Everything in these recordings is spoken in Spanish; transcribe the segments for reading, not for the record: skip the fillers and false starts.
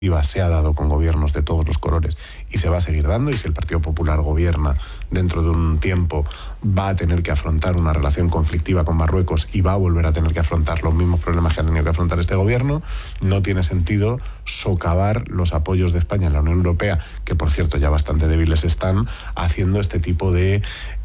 se ha dado con gobiernos de todos los colores y se va a seguir dando, y si el Partido Popular gobierna dentro de un tiempo va a tener que afrontar una relación conflictiva con Marruecos y va a volver a tener que afrontar los mismos problemas que ha tenido que afrontar este gobierno. No tiene sentido socavar los apoyos de España en la Unión Europea, que por cierto ya bastante débiles están, haciendo este tipo de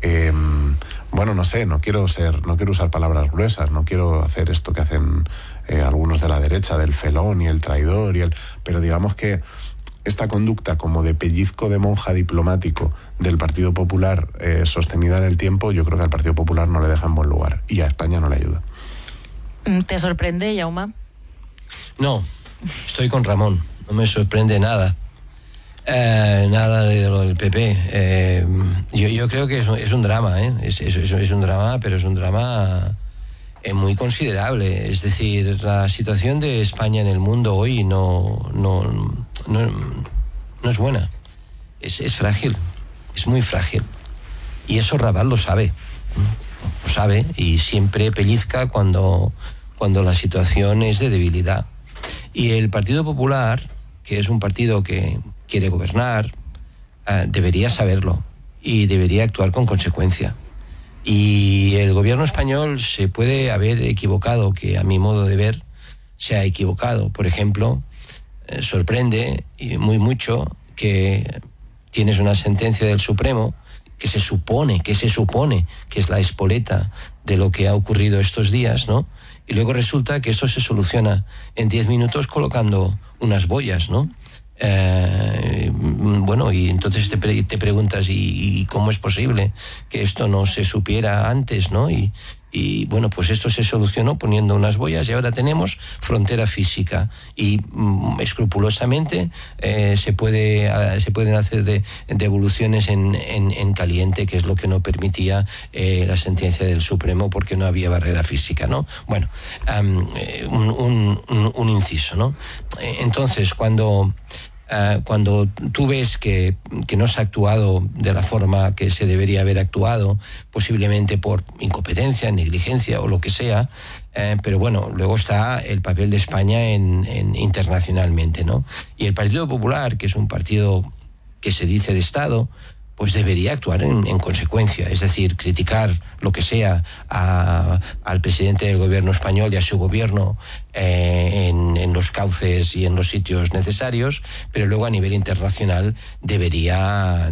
no quiero usar palabras gruesas, no quiero hacer esto que hacen algunos de la derecha, del felón y el traidor, pero digamos que esta conducta como de pellizco de monja diplomático del Partido Popular sostenida en el tiempo, yo creo que al Partido Popular no le deja en buen lugar y a España no le ayuda. ¿Te sorprende, Jaume? No, estoy con Ramón, no me sorprende nada. Nada de lo del PP. Yo creo que es un drama, es un drama, pero es un drama muy considerable. Es decir, la situación de España en el mundo hoy no es buena. Es frágil, es muy frágil. Y eso Raval lo sabe. Lo sabe y siempre pellizca cuando la situación es de debilidad. Y el Partido Popular, que es un partido que quiere gobernar, debería saberlo y debería actuar con consecuencia. Y el gobierno español se puede haber equivocado, que a mi modo de ver se ha equivocado. Por ejemplo, sorprende mucho que tienes una sentencia del Supremo que se supone que es la espoleta de lo que ha ocurrido estos días, ¿no? Y luego resulta que esto se soluciona en 10 minutos colocando unas boyas, ¿no? Y entonces te preguntas ¿y cómo es posible que esto no se supiera antes, ¿no? Y bueno, pues esto se solucionó poniendo unas boyas y ahora tenemos frontera física y escrupulosamente se pueden hacer devoluciones en caliente, que es lo que no permitía la sentencia del Supremo porque no había barrera física, ¿no? Bueno, un inciso, ¿no? Entonces, cuando tú ves que no se ha actuado de la forma que se debería haber actuado, posiblemente por incompetencia, negligencia o lo que sea, pero bueno, luego está el papel de España internacionalmente, ¿no? Y el Partido Popular, que es un partido que se dice de Estado, pues debería actuar en consecuencia, es decir, criticar lo que sea al presidente del gobierno español y a su gobierno en los cauces y en los sitios necesarios, pero luego a nivel internacional debería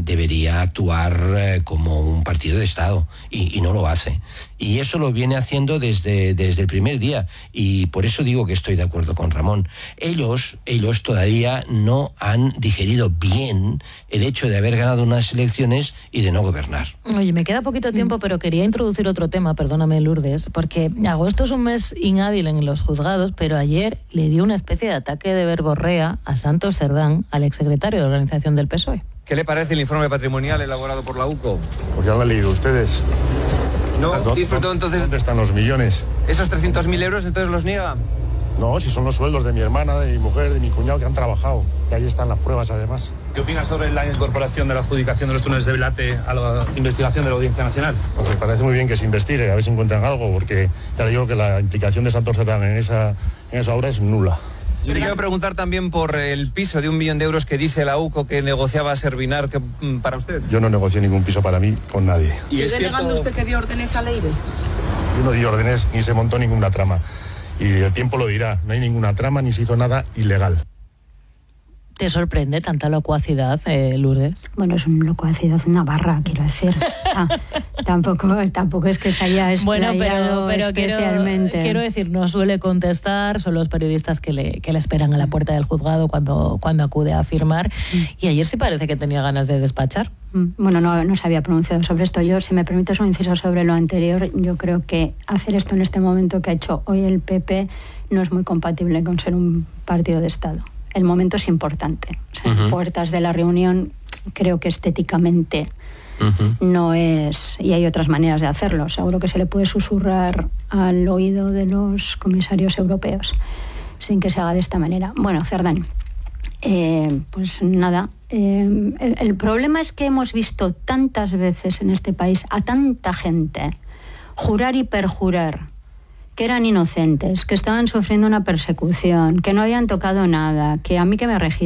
actuar como un partido de Estado y no lo hace. Y eso lo viene haciendo desde el primer día, y por eso digo que estoy de acuerdo con Ramón. Ellos todavía no han digerido bien el hecho de haber ganado unas elecciones y de no gobernar. Oye, me queda poquito tiempo, pero quería introducir otro tema, perdóname, Lourdes, porque agosto es un mes inhábil en los juzgados, pero ayer le dio una especie de ataque de verborrea a Santos Cerdán, al exsecretario de Organización del PSOE. ¿Qué le parece el informe patrimonial elaborado por la UCO? Pues ya lo han leído ustedes. ¿No disfrutó entonces? ¿Dónde están los millones? ¿Esos 300.000 euros entonces los niega? No, si son los sueldos de mi hermana, de mi mujer, de mi cuñado que han trabajado. Y ahí están las pruebas, además. ¿Qué opinas sobre la incorporación de la adjudicación de los túneles de Velate a la investigación de la Audiencia Nacional? Pues me parece muy bien que se investigue, a ver si encuentran algo, porque ya digo que la implicación de Santos Cerdán en esa obra es nula. Yo le quiero preguntar también por el piso de 1 millón de euros que dice la UCO que negociaba Servinar para usted. Yo no negocié ningún piso para mí con nadie. ¿Sigue negando usted que dio órdenes al aire? Yo no di órdenes ni se montó ninguna trama. Y el tiempo lo dirá, no hay ninguna trama ni se hizo nada ilegal. ¿Te sorprende tanta locuacidad, Lourdes? Bueno, es una locuacidad, una barra, quiero decir. Tampoco es que se haya explayado pero especialmente. Quiero decir, no suele contestar, son los periodistas que le esperan a la puerta del juzgado cuando acude a firmar. Y ayer sí parece que tenía ganas de despachar. Bueno, no se había pronunciado sobre esto. Yo, si me permites un inciso sobre lo anterior, yo creo que hacer esto en este momento que ha hecho hoy el PP no es muy compatible con ser un partido de Estado. El momento es importante. O sea, puertas de la reunión, creo que estéticamente no es... Y hay otras maneras de hacerlo. Seguro que se le puede susurrar al oído de los comisarios europeos sin que se haga de esta manera. Bueno, Cerdán, pues nada. El problema es que hemos visto tantas veces en este país a tanta gente jurar y perjurar que eran inocentes, que estaban sufriendo una persecución, que no habían tocado nada, que a mí que me